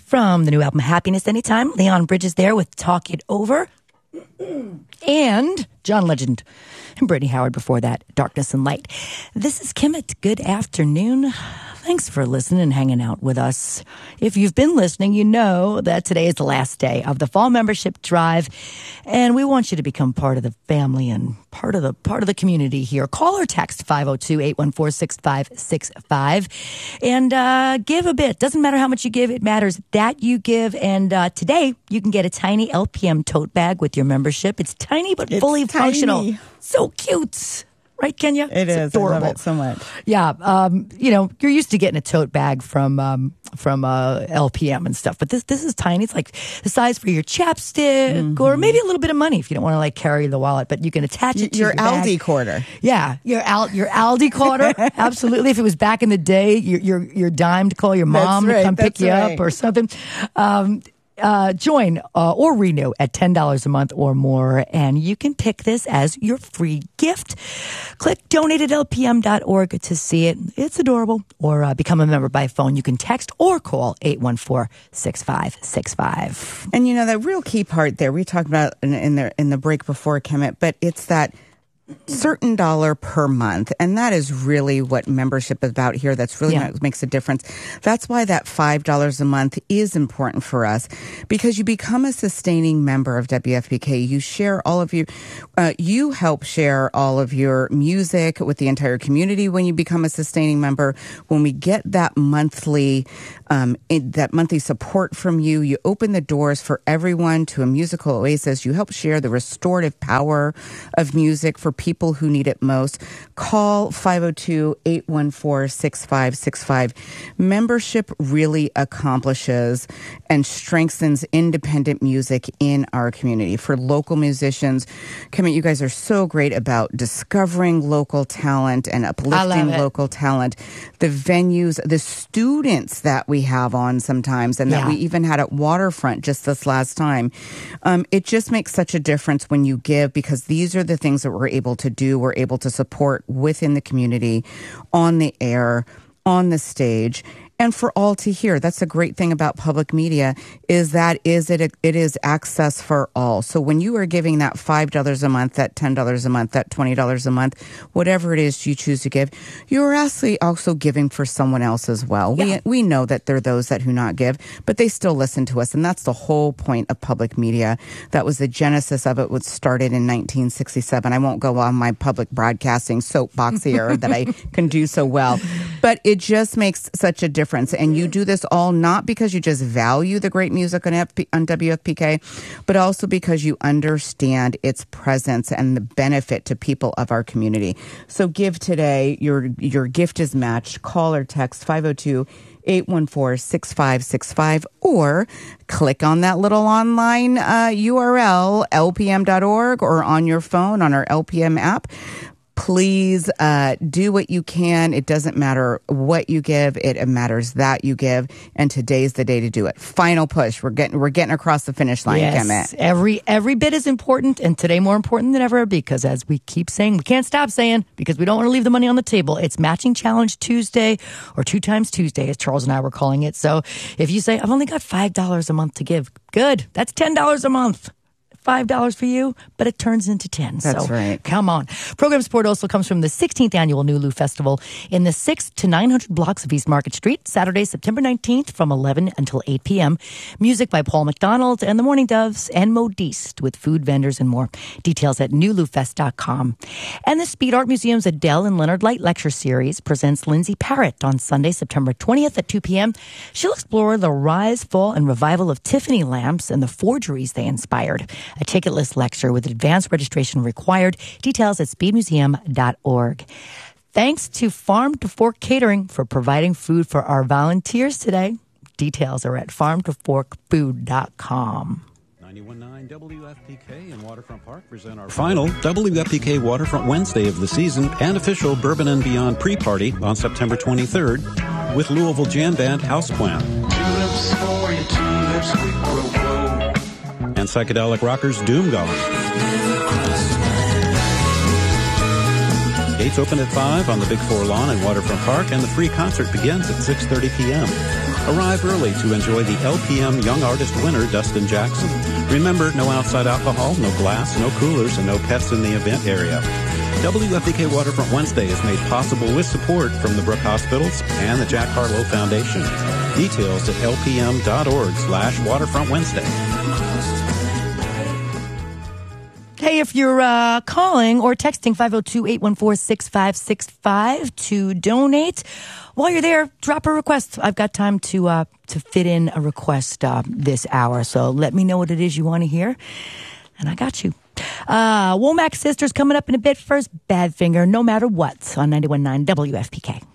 From the new album Happiness Anytime, Leon Bridges there with Talk It Over. And John Legend and Brittany Howard before that, Darkness and Light. This is Kimmit. Good afternoon. Thanks for listening and hanging out with us. If you've been listening, you know that today is the last day of the fall membership drive, and we want you to become part of the family and part of the community here. Call or text 502-814-6565 and give a bit. Doesn't matter how much you give, it matters that you give. And today you can get a tiny LPM tote bag with your membership. It's tiny but fully functional. So cute. Right, Kenya? It is. Adorable. I love it so much. Yeah. You're used to getting a tote bag from LPM and stuff, but this is tiny. It's like the size for your chapstick or maybe a little bit of money if you don't want to like carry the wallet, but you can attach it to your Aldi bag. quarter. Yeah. Your Aldi quarter. Absolutely. If it was back in the day, your dime to call your mom to come pick you up or something. Join or renew at $10 a month or more, and you can pick this as your free gift. Click donate@lpm.org to see it. It's adorable. Or become a member by phone. You can text or call 814-6565. And the real key part there, we talked about in the break before, Kemet, but it's that certain dollar per month, and that is really what membership is about here. That's really what makes a difference. That's why that $5 a month is important for us, because you become a sustaining member of WFPK. You share all of you help share all of your music with the entire community when you become a sustaining member. When we get that monthly support from you, you open the doors for everyone to a musical oasis. You help share the restorative power of music for people who need it most. Call 502-814-6565. Membership really accomplishes and strengthens independent music in our community. For local musicians, you guys are so great about discovering local talent and uplifting local talent. The venues, the students that we have on sometimes, and that we even had at Waterfront just this last time. It just makes such a difference when you give, because these are the things that we're able to do. We're able to support within the community, on the air, on the stage, and for all to hear. That's a great thing about public media, is that it is access for all. So when you are giving that $5 a month, that $10 a month, that $20 a month, whatever it is you choose to give, you're actually also giving for someone else as well. Yeah. We know that there are those that who not give, but they still listen to us. And that's the whole point of public media. That was the genesis of it, was started in 1967. I won't go on my public broadcasting soapbox here that I can do so well, but it just makes such a difference. And you do this all not because you just value the great music on WFPK, but also because you understand its presence and the benefit to people of our community. So give today. Your gift is matched. Call or text 502-814-6565, or click on that little online URL, lpm.org, or on your phone on our LPM app. Please do what you can. It doesn't matter what you give. It matters that you give. And today's the day to do it. Final push. We're getting across the finish line, yes. Every bit is important, and today more important than ever, because as we keep saying, we can't stop saying, because we don't want to leave the money on the table. It's Matching Challenge Tuesday, or 2 times Tuesday, as Charles and I were calling it. So if you say, I've only got $5 a month to give, good. That's $10 a month. $5 for you, but it turns into 10. That's right. Come on. Program support also comes from the 16th Annual Nulu Festival in the 6 to 900 blocks of East Market Street, Saturday, September 19th from 11 until 8 p.m. Music by Paul McDonald and the Morning Doves and Modiste, with food vendors and more. Details at nulufest.com. And the Speed Art Museum's Adele and Leonard Light Lecture Series presents Lindsay Parrott on Sunday, September 20th at 2 p.m. She'll explore the rise, fall, and revival of Tiffany lamps and the forgeries they inspired. A ticketless lecture with advanced registration required. Details at speedmuseum.org. Thanks to Farm to Fork Catering for providing food for our volunteers today. Details are at farmtoforkfood.com. 91.9 WFPK in Waterfront Park present our final WFPK Waterfront Wednesday of the season and official Bourbon and Beyond pre-party on September 23rd with Louisville Jam Band Houseplant. Tulips for your tulips, we grow. And psychedelic rockers Doomgone. Gates open at 5 on the Big Four lawn in Waterfront Park, and the free concert begins at 6:30 p.m. Arrive early to enjoy the LPM Young Artist winner, Dustin Jackson. Remember, no outside alcohol, no glass, no coolers, and no pets in the event area. WFPK Waterfront Wednesday is made possible with support from the Brooke Hospitals and the Jack Harlow Foundation. Details at lpm.org/Waterfront Wednesday. Hey, if you're calling or texting 502-814-6565 to donate, while you're there, drop a request. I've got time to fit in a request this hour, so let me know what it is you want to hear, and I got you. Womack Sisters coming up in a bit. First, Badfinger, No Matter What, on 91.9 WFPK.